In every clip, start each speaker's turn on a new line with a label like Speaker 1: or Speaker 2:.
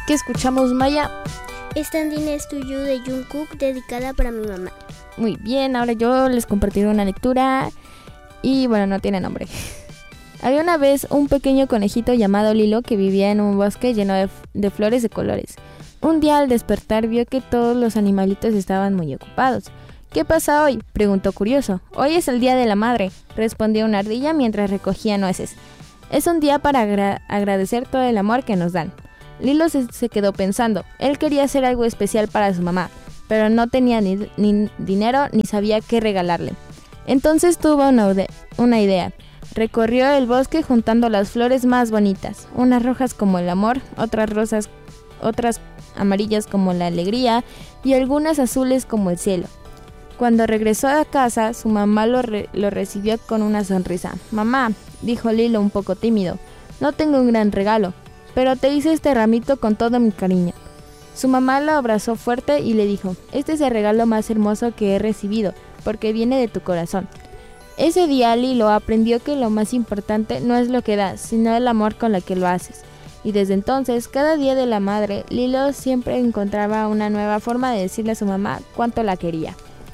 Speaker 1: ¿Qué escuchamos, Maya?
Speaker 2: Standing Next to You de Jungkook, dedicada para mi mamá.
Speaker 1: Muy bien, ahora yo les compartiré una lectura y bueno, no tiene nombre. Había una vez un pequeño conejito llamado Lilo que vivía en un bosque lleno de flores de colores. Un día al despertar vio que todos los animalitos estaban muy ocupados. ¿Qué pasa hoy?, preguntó curioso. Hoy es el Día de la Madre, respondió una ardilla mientras recogía nueces. Es un día para agradecer todo el amor que nos dan. Lilo se quedó pensando. Él quería hacer algo especial para su mamá, pero no tenía ni dinero ni sabía qué regalarle. Entonces tuvo una idea. Recorrió el bosque juntando las flores más bonitas, unas rojas como el amor, otras rosas, otras amarillas como la alegría y algunas azules como el cielo. Cuando regresó a casa, su mamá lo recibió con una sonrisa. Mamá, dijo Lilo un poco tímido, no tengo un gran regalo, pero te hice este ramito con todo mi cariño. Su mamá lo abrazó fuerte y le dijo, este es el regalo más hermoso que he recibido, porque viene de tu corazón. Ese día Lilo aprendió que lo más importante no es lo que das, sino el amor con el que lo haces. Y desde entonces, cada día de la madre, Lilo siempre encontraba una nueva forma de decirle a su mamá cuánto la quería.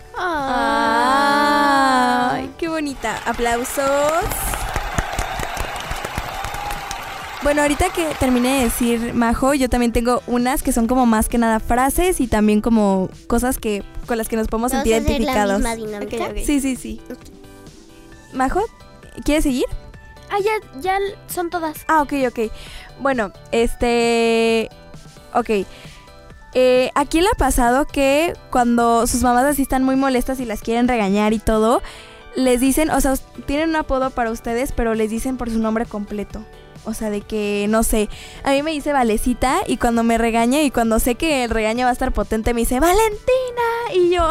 Speaker 3: ¡Ay, qué bonita! ¡Aplausos! Bueno, ahorita que terminé de decir Majo, yo también tengo unas que son como más que nada frases y también como cosas con las que nos podemos sentir identificados.
Speaker 2: ¿Vamos a hacer la misma dinámica?
Speaker 3: Okay. Sí. Majo, ¿quieres seguir?
Speaker 4: Ya son todas.
Speaker 3: Ok. Bueno, ok. ¿A quién le ha pasado que cuando sus mamás así están muy molestas y las quieren regañar y todo, les dicen, o sea, tienen un apodo para ustedes, pero les dicen por su nombre completo? O sea, de que, no sé, a mí me dice Valecita y cuando me regaña y cuando sé que el regaño va a estar potente me dice ¡Valentina! Y yo,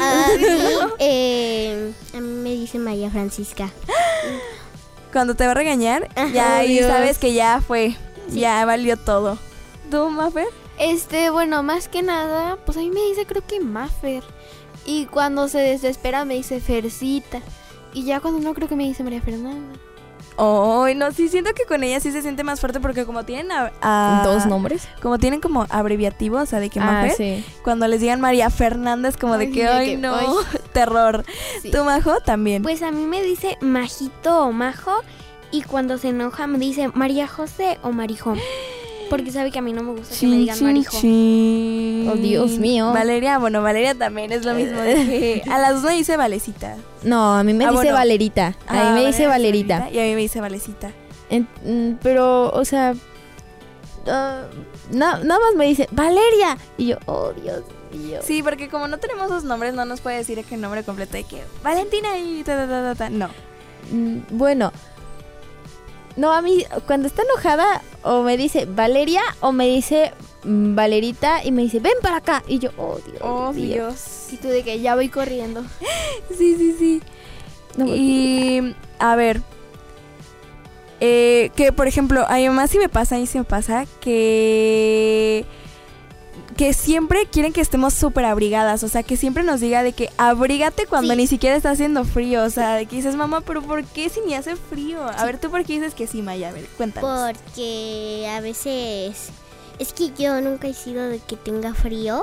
Speaker 2: a mí me dice María Francisca.
Speaker 3: Cuando te va a regañar, ya ahí sabes que ya fue, ya valió todo. ¿Tú, Mafer?
Speaker 4: Bueno, más que nada, pues a mí me dice creo que Mafer. Y cuando se desespera me dice Fercita. Y ya cuando no, creo que me dice María Fernanda.
Speaker 3: Ay, no, sí siento que con ella sí se siente más fuerte porque como tienen
Speaker 1: ¿dos nombres?
Speaker 3: Como tienen como abreviativos, o sea, de que Mafer,
Speaker 1: sí.
Speaker 3: Cuando les digan María Fernanda es como de que, ay, no, terror.
Speaker 4: Sí.
Speaker 3: ¿Tú, Majo, también?
Speaker 4: Pues a mí me dice Majito o Majo. Y cuando se enoja me dice María José o Marijón. Porque sabe que a mí no me gusta que me digan Marijón.
Speaker 1: Oh, Dios mío.
Speaker 3: Valeria también es lo mismo. De que a las dos me dice Valecita.
Speaker 1: No, a mí me dice Valerita. A mí me dice Valerita.
Speaker 3: Y a mí me dice Valecita.
Speaker 1: Pero, o sea, nada más me dice Valeria. Y yo, oh, Dios mío.
Speaker 3: Sí, porque como no tenemos dos nombres, no nos puede decir el nombre completo de que Valentina y no.
Speaker 1: Bueno. No, a mí cuando está enojada o me dice Valeria o me dice Valerita y me dice ven para acá y yo, oh Dios.
Speaker 4: Y tú de que ya voy corriendo.
Speaker 3: Sí. No, y a ver, que por ejemplo, a mi mamá sí me pasa que siempre quieren que estemos súper abrigadas, o sea, que siempre nos diga de que abrígate cuando ni siquiera está haciendo frío, o sea, de que dices, mamá, pero ¿por qué si ni hace frío? A ver, ¿tú por qué dices que sí, Maya? A ver, cuéntanos.
Speaker 2: Porque a veces, es que yo nunca he sido de que tenga frío,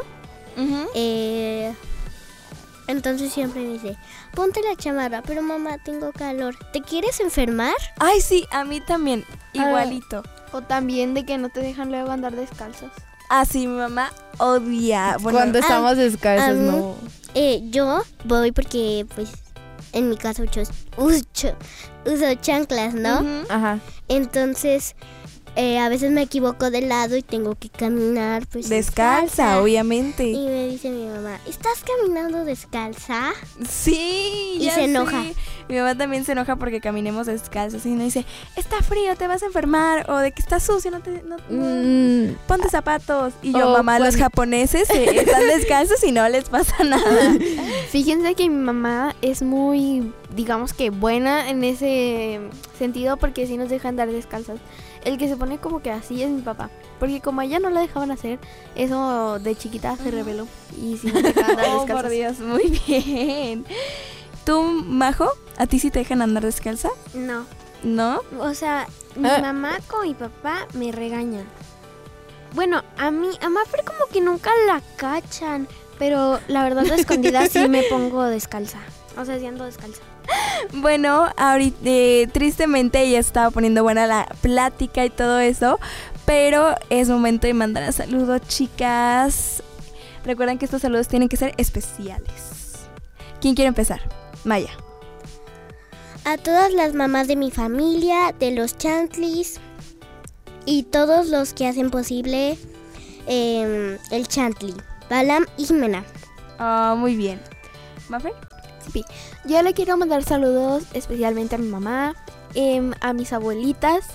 Speaker 2: entonces siempre me dice, ponte la chamarra, pero mamá, tengo calor, ¿te quieres enfermar?
Speaker 3: Ay, sí, a mí también, igualito.
Speaker 4: O también de que no te dejan luego andar descalzos.
Speaker 3: Ah, sí, mi mamá odia.
Speaker 1: Bueno, cuando estamos descalzos, no.
Speaker 2: Yo voy porque, pues, en mi casa uso chanclas, ¿no?
Speaker 1: Ajá.
Speaker 2: Entonces, a veces me equivoco de lado y tengo que caminar, pues,
Speaker 3: descalza, obviamente.
Speaker 2: Y me dice mi mamá, ¿estás caminando descalza?
Speaker 3: Sí,
Speaker 2: y se enoja.
Speaker 3: Mi mamá también se enoja porque caminemos descalzos y nos dice, está frío, te vas a enfermar, o de que está sucio, ponte zapatos. Y yo, mamá, los japoneses están descalzos y no les pasa nada.
Speaker 4: Fíjense que mi mamá es muy, digamos que buena en ese sentido porque sí nos deja andar descalzas. El que se pone como que así es mi papá, porque como a ella no la dejaban hacer, eso de chiquita se reveló y sí nos deja andar descalzas.
Speaker 3: Por Dios, muy bien. ¿Tú, Majo, a ti sí te dejan andar descalza?
Speaker 4: No.
Speaker 3: ¿No?
Speaker 4: O sea, mi mamá con mi papá me regañan. Bueno, a Maffer como que nunca la cachan, pero la verdad de escondida sí me pongo descalza. O sea, sí ando descalza.
Speaker 3: Bueno, ahorita tristemente ya estaba poniendo buena la plática y todo eso, pero es momento de mandar saludos, chicas. Recuerden que estos saludos tienen que ser especiales. ¿Quién quiere empezar? Maya.
Speaker 2: A todas las mamás de mi familia, de los Chantlis y todos los que hacen posible el Chantli, Balam y Jimena.
Speaker 3: Muy bien. ¿Mafer?
Speaker 4: Sí. Yo le quiero mandar saludos especialmente a mi mamá, a mis abuelitas,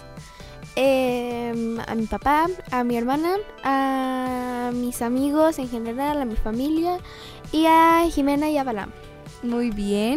Speaker 4: a mi papá, a mi hermana, a mis amigos en general, a mi familia y a Jimena y a Balam.
Speaker 3: Muy bien.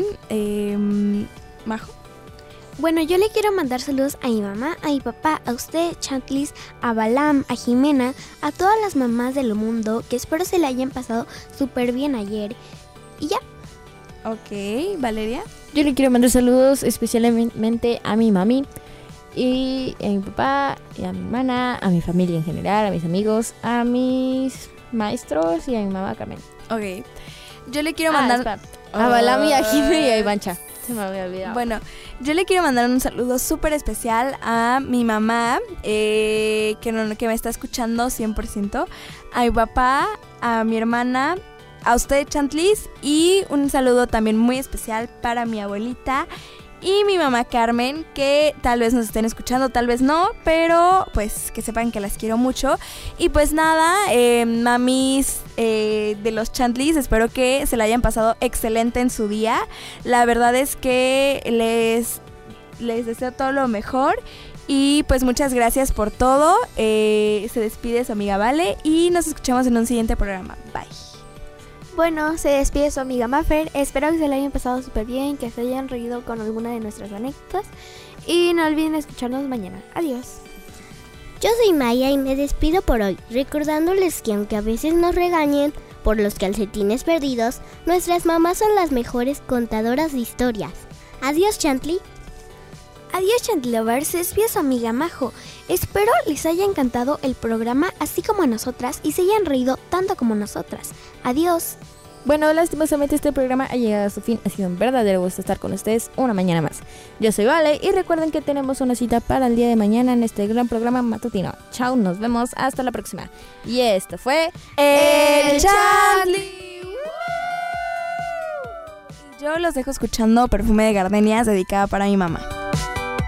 Speaker 3: Majo.
Speaker 4: Bueno, yo le quiero mandar saludos a mi mamá, a mi papá, a usted, Chantlis, a Balam, a Jimena, a todas las mamás del mundo, que espero se le hayan pasado súper bien ayer. Y ya.
Speaker 3: Ok, Valeria.
Speaker 1: Yo le quiero mandar saludos especialmente a mi mami y a mi papá, y a mi hermana, a mi familia en general, a mis amigos, a mis maestros y a mi mamá Carmen.
Speaker 3: Ok. Yo le quiero mandar...
Speaker 1: A Balam y a Jimena y a Ivancha. Se me había olvidado.
Speaker 3: Bueno, yo le quiero mandar un saludo súper especial a mi mamá, que me está escuchando 100%, a mi papá, a mi hermana, a usted, Chantlis, y un saludo también muy especial para mi abuelita y mi mamá Carmen, que tal vez nos estén escuchando, tal vez no, pero pues que sepan que las quiero mucho. Y pues nada, mamis de los Chantlis, espero que se la hayan pasado excelente en su día. La verdad es que les deseo todo lo mejor. Y pues muchas gracias por todo. Se despide su amiga Vale y nos escuchamos en un siguiente programa. Bye.
Speaker 4: Bueno, se despide su amiga Maffer. Espero que se la hayan pasado súper bien, que se hayan reído con alguna de nuestras anécdotas. Y no olviden escucharnos mañana. Adiós.
Speaker 2: Yo soy Maya y me despido por hoy, recordándoles que aunque a veces nos regañen por los calcetines perdidos, nuestras mamás son las mejores contadoras de historias. Adiós, Chantli.
Speaker 4: Adiós, Chantlovers, se despide su amiga Majo. Espero les haya encantado el programa así como a nosotras y se hayan reído tanto como nosotras. Adiós.
Speaker 1: Bueno, lastimosamente este programa ha llegado a su fin. Ha sido un verdadero gusto estar con ustedes una mañana más. Yo soy Vale y recuerden que tenemos una cita para el día de mañana en este gran programa matutino. Chao, nos vemos hasta la próxima. Y esto fue
Speaker 3: El Chantli. Yo los dejo escuchando Perfume de Gardenias, dedicada para mi mamá.